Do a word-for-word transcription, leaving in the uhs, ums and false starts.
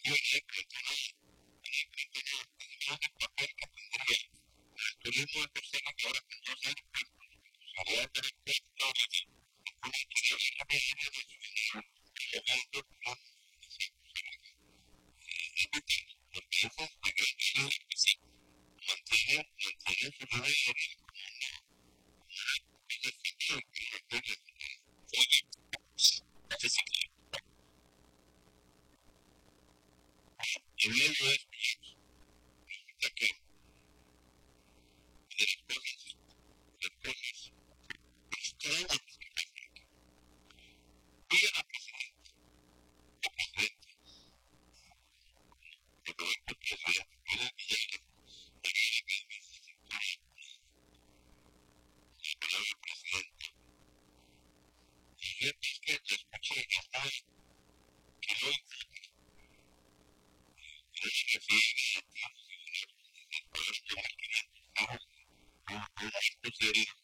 yo le creo el papel que tendría el turismo de personas que ahora tendrán que saber de la historia de una historia de la vida de su evento, no es útil, porque eso es la gran idea que sí, mantener, mantener su vida en el sentido que la historia fue accesible. Y medio es resulta que de las cosas, las cosas, pues todo lo que voy a pasar, a pasar, que todo esto que se haya puede pillar, la palabra presidente. Y yo es que te escuché que está, que no, que no se refiere a los que más quieren, no, no, no, no, no,